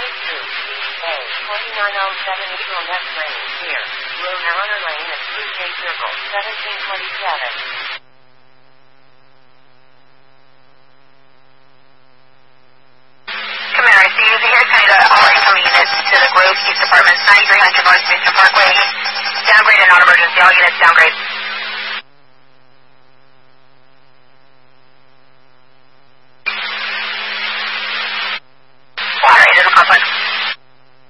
A 2907 Eagle Nest Lane, here. Road Honor Lane at Blue Jay Circle, 1727. Camaro, so you're here kind of all incoming units to the Grove East Apartments, 9300 North Street Parkway. Downgrade and non-emergency, all units downgrade.